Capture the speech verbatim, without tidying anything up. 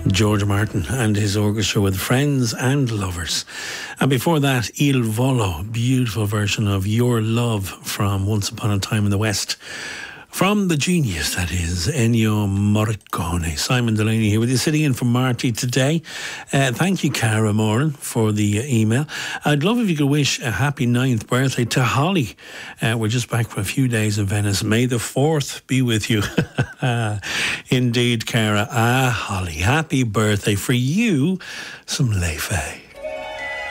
George Martin and his orchestra with Friends and Lovers. And before that, Il Volo, beautiful version of Your Love from Once Upon a Time in the West. From the genius, that is, Ennio Morricone. Simon Delaney here with you, sitting in for Marty today. Uh, thank you, Cara Moran, for the uh, email. I'd love if you could wish a happy ninth birthday to Holly. Uh, we're just back for a few days in Venice. May the fourth be with you. Indeed, Cara. Ah, Holly, happy birthday. For you, some Lefay.